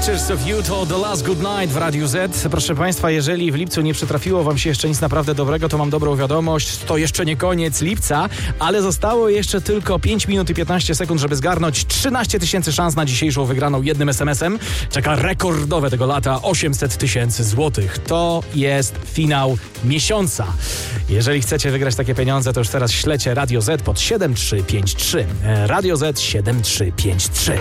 Pictures of You to The Last Good Night w Radiu Z. Proszę Państwa, jeżeli w lipcu nie przytrafiło Wam się jeszcze nic naprawdę dobrego, to mam dobrą wiadomość. To jeszcze nie koniec lipca, ale zostało jeszcze tylko 5 minut i 15 sekund, żeby zgarnąć 13 000 szans na dzisiejszą wygraną jednym SMS-em. Czeka rekordowe tego lata 800 000 złotych. To jest finał miesiąca. Jeżeli chcecie wygrać takie pieniądze, to już teraz ślecie Radio Z pod 7353. Radio Z 7353.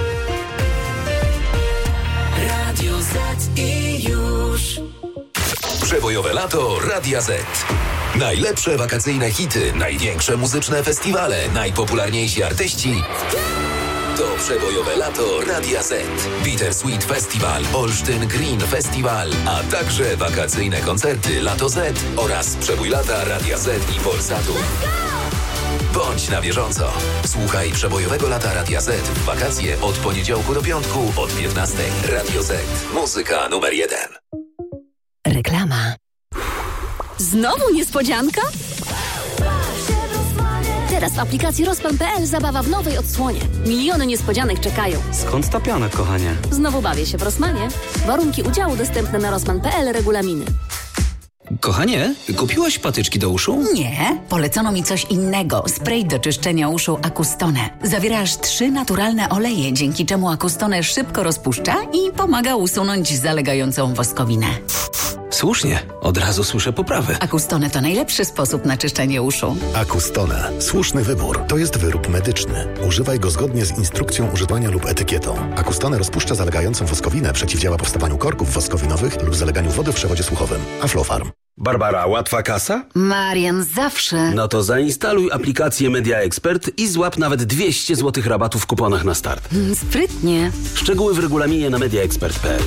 Radio Z i już. Przebojowe lato Radia Z. Najlepsze wakacyjne hity, największe muzyczne festiwale, najpopularniejsi artyści. To przebojowe lato Radia Z. Bittersweet Festival, Olsztyn Green Festival, a także wakacyjne koncerty Lato Z oraz przebój lata Radia Z i Polsatu. Bądź na bieżąco. Słuchaj przebojowego lata Radia Z w wakacje od poniedziałku do piątku od 15. Radio Z. Muzyka numer 1. Reklama. Znowu niespodzianka? Teraz w aplikacji Rozpan.pl zabawa w nowej odsłonie. Miliony niespodzianek czekają. Skąd ta piana, kochanie? Znowu bawię się w Rossmanie. Warunki udziału dostępne na Rozpan.pl, regulaminy. Kochanie, kupiłaś patyczki do uszu? Nie, polecono mi coś innego. Spray do czyszczenia uszu Acustone. Zawiera aż 3 naturalne oleje, dzięki czemu Acustone szybko rozpuszcza i pomaga usunąć zalegającą woskowinę. Słusznie, od razu słyszę poprawę. Acustone to najlepszy sposób na czyszczenie uszu. Acustone. Słuszny wybór. To jest wyrób medyczny. Używaj go zgodnie z instrukcją używania lub etykietą. Acustone rozpuszcza zalegającą woskowinę, przeciwdziała powstawaniu korków woskowinowych lub zaleganiu wody w przewodzie słuchowym. Aflofarm. Barbara, łatwa kasa? Marian, zawsze. No to zainstaluj aplikację Media Expert i złap nawet 200 zł rabatu w kuponach na start. Sprytnie. Szczegóły w regulaminie na mediaexpert.pl.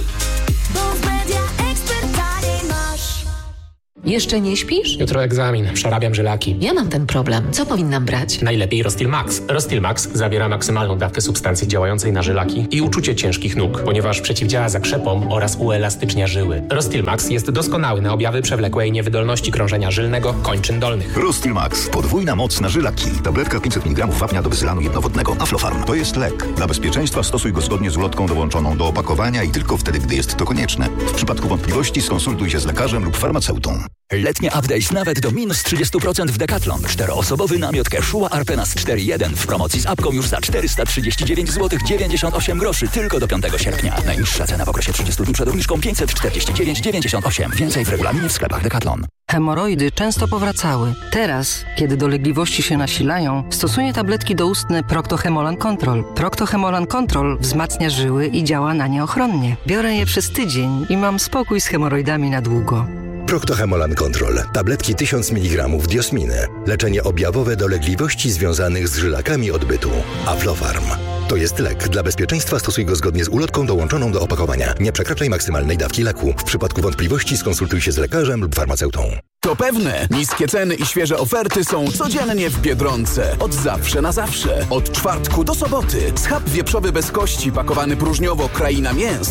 Jeszcze nie śpisz? Jutro egzamin, przerabiam żylaki. Ja mam ten problem. Co powinnam brać? Najlepiej Rostil Max. Rostil Max zawiera maksymalną dawkę substancji działającej na żylaki i uczucie ciężkich nóg, ponieważ przeciwdziała zakrzepom oraz uelastycznia żyły. Rostil Max jest doskonały na objawy przewlekłej niewydolności krążenia żylnego kończyn dolnych. Rostil Max. Podwójna moc na żylaki. Tabletka 500 mg wapnia do bezylanu jednowodnego. Aflofarm. To jest lek. Dla bezpieczeństwa stosuj go zgodnie z ulotką dołączoną do opakowania i tylko wtedy, gdy jest to konieczne. W przypadku wątpliwości skonsultuj się z lekarzem lub farmaceutą. Letnie update nawet do minus 30% w Decathlon. 4-osobowy namiot Quechua Arpenas 4.1 w promocji z apką już za 439 zł 98 groszy tylko do 5 sierpnia. Najniższa cena w okresie 30 dni przed obniżką 549,98. Więcej w regulaminie w sklepach Decathlon. Hemoroidy często powracały. Teraz, kiedy dolegliwości się nasilają, stosuję tabletki doustne Procto-Hemolan Control. Procto-Hemolan Control wzmacnia żyły i działa na nie ochronnie. Biorę je przez tydzień i mam spokój z hemoroidami na długo. Procto-Hemolan Control. Tabletki 1000 mg diosminy. Leczenie objawowe dolegliwości związanych z żylakami odbytu. Aflofarm. To jest lek. Dla bezpieczeństwa stosuj go zgodnie z ulotką dołączoną do opakowania. Nie przekraczaj maksymalnej dawki leku. W przypadku wątpliwości skonsultuj się z lekarzem lub farmaceutą. To pewne. Niskie ceny i świeże oferty są codziennie w Biedronce. Od zawsze na zawsze. Od czwartku do soboty. Schab wieprzowy bez kości pakowany próżniowo Kraina Mięs.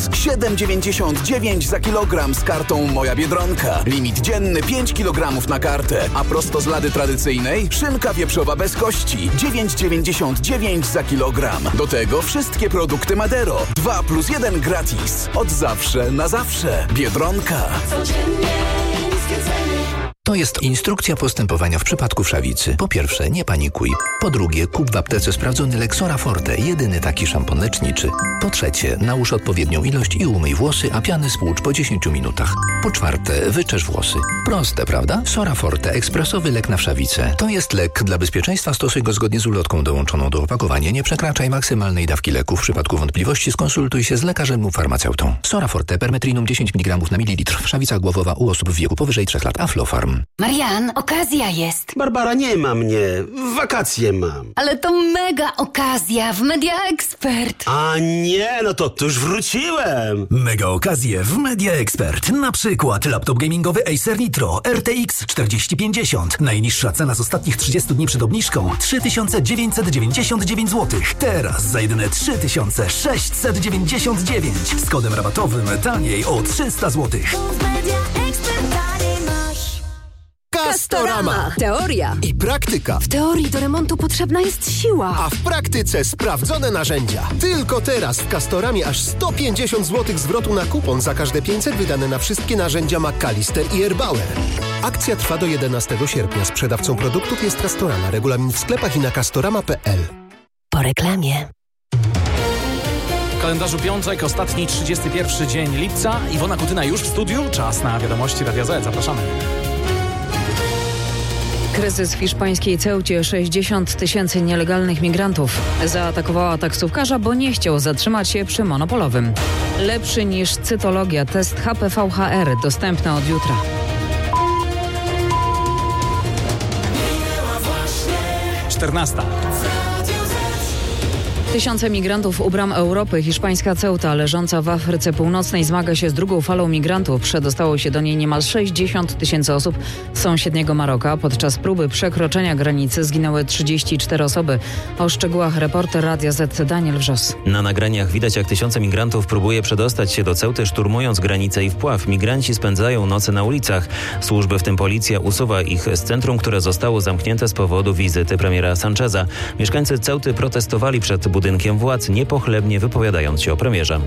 7,99 za kilogram z kartą Moja Biedronka. Limit dzienny 5 kg na kartę. A prosto z lady tradycyjnej szynka wieprzowa bez kości. 9,99 za kilogram. Do tego wszystkie produkty Madero. 2+1 gratis. Od zawsze na zawsze. Biedronka. Codziennie niskie ceny. To jest instrukcja postępowania w przypadku wszawicy. Po pierwsze, nie panikuj. Po drugie, kup w aptece sprawdzony lek Sora Forte, jedyny taki szampon leczniczy. Po trzecie, nałóż odpowiednią ilość i umyj włosy, a piany spłucz po 10 minutach. Po czwarte, wyczesz włosy. Proste, prawda? Sora Forte, ekspresowy lek na wszawicę. To jest lek. Dla bezpieczeństwa stosuj go zgodnie z ulotką dołączoną do opakowania. Nie przekraczaj maksymalnej dawki leku. W przypadku wątpliwości skonsultuj się z lekarzem lub farmaceutą. Sora Forte, permetrinum 10 mg na mililitr. Wszawica głowowa u osób w wieku powyżej 3 lat. Aflofarm. Marian, okazja jest. Barbara, nie ma mnie. Wakacje mam. Ale to mega okazja w Media Expert. A nie, no to już wróciłem. Mega okazje w Media Expert. Na przykład laptop gamingowy Acer Nitro RTX 4050. Najniższa cena z ostatnich 30 dni przed obniżką 3999 zł. Teraz za jedyne 3699. Z kodem rabatowym taniej o 300 zł. Media Expert taniej masz. Custom Castorama. Teoria I praktyka. W teorii do remontu potrzebna jest siła. A w praktyce sprawdzone narzędzia. Tylko teraz w Castoramie aż 150 zł zwrotu na kupon za każde 500 wydane na wszystkie narzędzia McAllister i Erbauer. Akcja trwa do 11 sierpnia. Sprzedawcą produktów jest Castorama. Regulamin w sklepach i na castorama.pl. Po reklamie. W kalendarzu piątek, ostatni 31 dzień lipca. Iwona Kutyna już w studiu. Czas na wiadomości Radia Z. Zapraszamy. Kryzys w hiszpańskiej Ceucie. 60 000 nielegalnych migrantów zaatakowała taksówkarza, bo nie chciał zatrzymać się przy monopolowym. Lepszy niż cytologia test HPV-HR dostępny od jutra. Czternasta. Tysiące migrantów u bram Europy. Hiszpańska Ceuta, leżąca w Afryce Północnej, zmaga się z drugą falą migrantów. Przedostało się do niej niemal 60 000 osób z sąsiedniego Maroka. Podczas próby przekroczenia granicy zginęły 34 osoby. O szczegółach reporter Radia Z Daniel Wrzos. Na nagraniach widać, jak tysiące migrantów próbuje przedostać się do Ceuty, szturmując granicę i wpław. Migranci spędzają noce na ulicach. Służby, w tym policja, usuwa ich z centrum, które zostało zamknięte z powodu wizyty premiera Sancheza. Mieszkańcy Ceuty protestowali przed budynkiem władz, niepochlebnie wypowiadając się o premierze.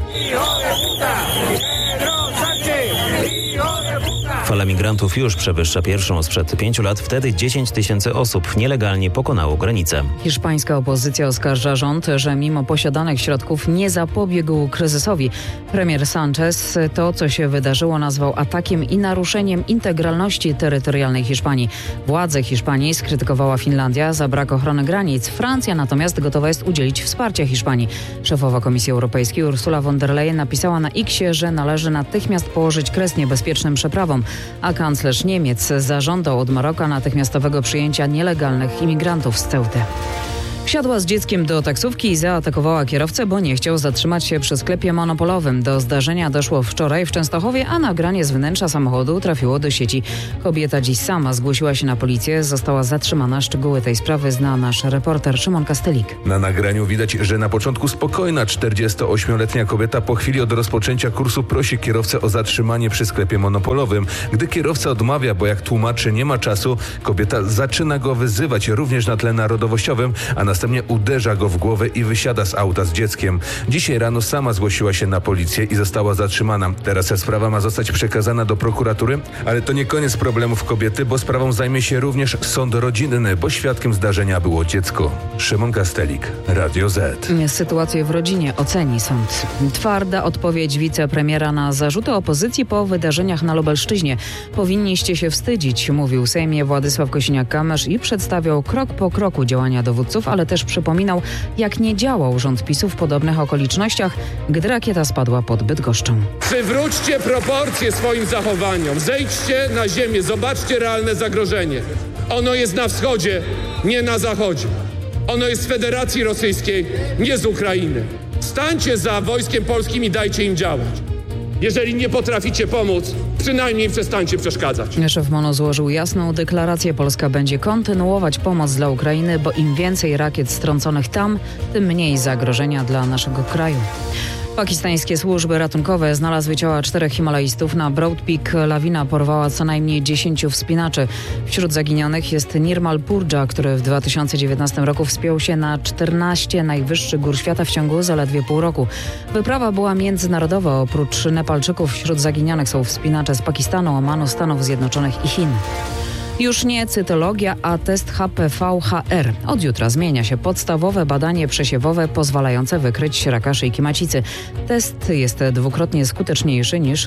Fala migrantów już przewyższa pierwszą sprzed 5 lat. Wtedy 10 000 osób nielegalnie pokonało granicę. Hiszpańska opozycja oskarża rząd, że mimo posiadanych środków nie zapobiegł kryzysowi. Premier Sanchez to, co się wydarzyło, nazwał atakiem i naruszeniem integralności terytorialnej Hiszpanii. Władze Hiszpanii skrytykowała Finlandia za brak ochrony granic. Francja natomiast gotowa jest udzielić wsparcia Hiszpanii. Szefowa Komisji Europejskiej Ursula von der Leyen napisała na X-ie, że należy natychmiast położyć kres niebezpiecznym przeprawom, a kanclerz Niemiec zażądał od Maroka natychmiastowego przyjęcia nielegalnych imigrantów z Ceuty. Wsiadła z dzieckiem do taksówki i zaatakowała kierowcę, bo nie chciał zatrzymać się przy sklepie monopolowym. Do zdarzenia doszło wczoraj w Częstochowie, a nagranie z wnętrza samochodu trafiło do sieci. Kobieta dziś sama zgłosiła się na policję, została zatrzymana. Szczegóły tej sprawy zna nasz reporter Szymon Kastelik. Na nagraniu widać, że na początku spokojna 48-letnia kobieta po chwili od rozpoczęcia kursu prosi kierowcę o zatrzymanie przy sklepie monopolowym. Gdy kierowca odmawia, bo jak tłumaczy, nie ma czasu, kobieta zaczyna go wyzywać również na tle narodowościowym, a następnie uderza go w głowę i wysiada z auta z dzieckiem. Dzisiaj rano sama zgłosiła się na policję i została zatrzymana. Teraz sprawa ma zostać przekazana do prokuratury, ale to nie koniec problemów kobiety, bo sprawą zajmie się również sąd rodzinny, bo świadkiem zdarzenia było dziecko. Szymon Kastelik, Radio Z. Sytuację w rodzinie oceni sąd. Twarda odpowiedź wicepremiera na zarzuty opozycji po wydarzeniach na Lubelszczyźnie. Powinniście się wstydzić, mówił w Sejmie Władysław Kosiniak-Kamysz i przedstawiał krok po kroku działania dowódców, ale też przypominał, jak nie działał rząd PiS-u w podobnych okolicznościach, gdy rakieta spadła pod Bydgoszczą. Przywróćcie proporcje swoim zachowaniom. Zejdźcie na ziemię, zobaczcie realne zagrożenie. Ono jest na wschodzie, nie na zachodzie. Ono jest z Federacji Rosyjskiej, nie z Ukrainy. Stańcie za wojskiem polskim i dajcie im działać. Jeżeli nie potraficie pomóc, przynajmniej przestańcie przeszkadzać. Szef MONU złożył jasną deklarację. Polska będzie kontynuować pomoc dla Ukrainy, bo im więcej rakiet strąconych tam, tym mniej zagrożenia dla naszego kraju. Pakistańskie służby ratunkowe znalazły ciała 4 Himalajstów. Na Broad Peak lawina porwała co najmniej 10 wspinaczy. Wśród zaginionych jest Nirmal Purja, który w 2019 roku wspiął się na 14 najwyższych gór świata w ciągu zaledwie pół roku. Wyprawa była międzynarodowa. Oprócz Nepalczyków wśród zaginionych są wspinacze z Pakistanu, Omanu, Stanów Zjednoczonych i Chin. Już nie cytologia, a test HPV-HR. Od jutra zmienia się podstawowe badanie przesiewowe pozwalające wykryć raka szyjki macicy. Test jest dwukrotnie skuteczniejszy niż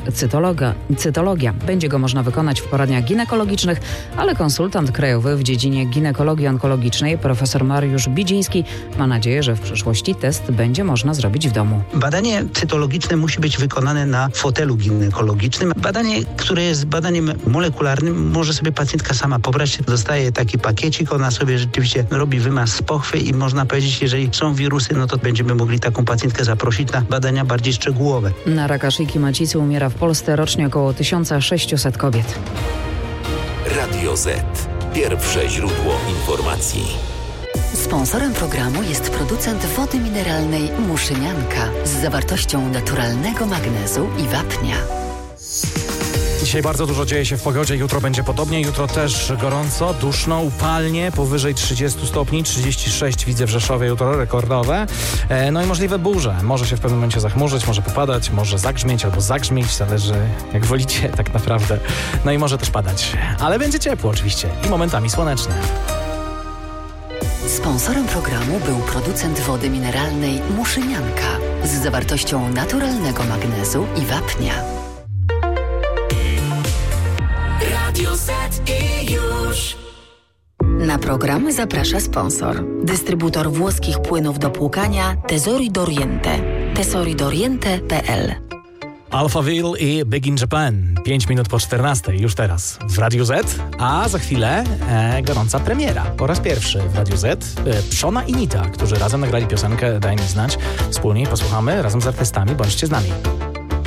cytologia. Będzie go można wykonać w poradniach ginekologicznych, ale konsultant krajowy w dziedzinie ginekologii onkologicznej profesor Mariusz Bidziński ma nadzieję, że w przyszłości test będzie można zrobić w domu. Badanie cytologiczne musi być wykonane na fotelu ginekologicznym. Badanie, które jest badaniem molekularnym, może sobie pacjentka sama pobrać. Dostaje taki pakiecik, ona sobie rzeczywiście robi wymaz z pochwy i można powiedzieć, jeżeli są wirusy, no to będziemy mogli taką pacjentkę zaprosić na badania bardziej szczegółowe. Na raka szyjki macicy umiera w Polsce rocznie około 1600 kobiet. Radio Z. Pierwsze źródło informacji. Sponsorem programu jest producent wody mineralnej Muszynianka z zawartością naturalnego magnezu i wapnia. Dzisiaj bardzo dużo dzieje się w pogodzie, jutro będzie podobnie, jutro też gorąco, duszno, upalnie, powyżej 30 stopni, 36 widzę w Rzeszowie, jutro rekordowe. No i możliwe burze, może się w pewnym momencie zachmurzyć, może popadać, może zagrzmieć albo zagrzmieć, zależy jak wolicie tak naprawdę. No i może też padać, ale będzie ciepło oczywiście i momentami słonecznie. Sponsorem programu był producent wody mineralnej Muszynianka z zawartością naturalnego magnezu i wapnia. Radio Z i już. Na program zaprasza sponsor. Dystrybutor włoskich płynów do płukania Tesori d'Oriente. tesoridoriente.pl. Alphaville i Big in Japan. 5 minut po 14, już teraz w Radiu Z, a za chwilę gorąca premiera. Po raz pierwszy w Radiu Z Pszona i Nita, którzy razem nagrali piosenkę Daj mi znać. Wspólnie posłuchamy razem z artystami. Bądźcie z nami.